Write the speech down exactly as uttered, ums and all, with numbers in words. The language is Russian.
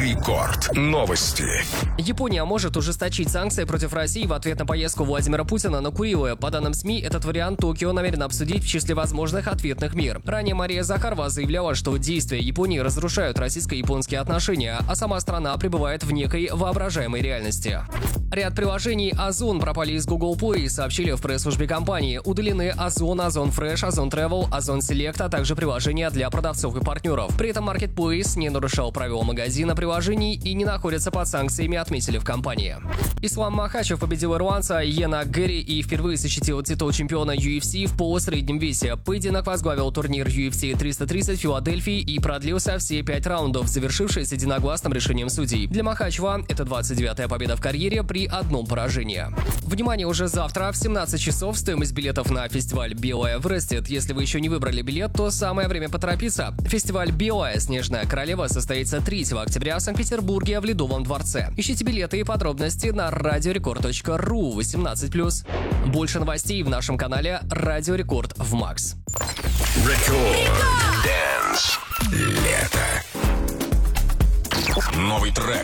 Рекорд. Новости. Япония может ужесточить санкции против России в ответ на поездку Владимира Путина на Курилы. По данным СМИ, этот вариант Токио намерен обсудить в числе возможных ответных мер. Ранее Мария Захарова заявляла, что действия Японии разрушают российско-японские отношения, а сама страна пребывает в некой воображаемой реальности. Ряд приложений Озон пропали из Google Play, сообщили в пресс-службе компании. Удалены Озон, Озон Fresh, Озон Travel, Озон Select, а также приложения для продавцов и партнеров. При этом Marketplace не нарушал правила магазина приложений и не находится под санкциями, отметили в компании. Ислам Махачев победил ирландца Йена Гэри и впервые защитил титул чемпиона ю эф си в полусреднем весе. Поединок возглавил турнир ю эф си триста тридцать в Филадельфии и продлился все пять раундов, завершившись единогласным решением судей. Для Махачева это двадцать девятая победа в карьере при одном поражении. Внимание, уже завтра в семнадцать часов стоимость билетов на фестиваль «Белая» вырастет. Если вы еще не выбрали билет, то самое время поторопиться. Фестиваль «Белая. Снежная королева» состоится третьего октября в Санкт-Петербурге в Ледовом дворце. Ищите билеты и подробности на радиорекорд точка ру восемнадцать плюс. Больше новостей в нашем канале «Радио Рекорд» в Макс. Рекорд Дэнс. Лето. Новый трек